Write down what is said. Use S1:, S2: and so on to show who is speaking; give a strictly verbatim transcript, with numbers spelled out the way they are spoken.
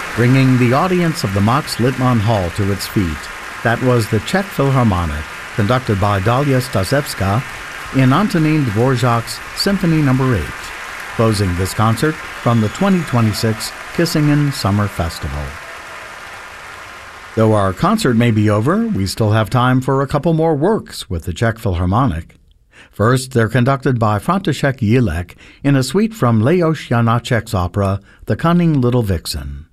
S1: bringing the audience of the Max Littmann Hall to its feet. That was the Czech Philharmonic, conducted by Dalia Stasevska in Antonín Dvořák's Symphony Number eight, closing this concert from the twenty twenty-six Kissingen Summer Festival. Though our concert may be over, we still have time for a couple more works with the Czech Philharmonic. First, they're conducted by František Jílek in a suite from Leoš Janáček's opera, The Cunning Little Vixen.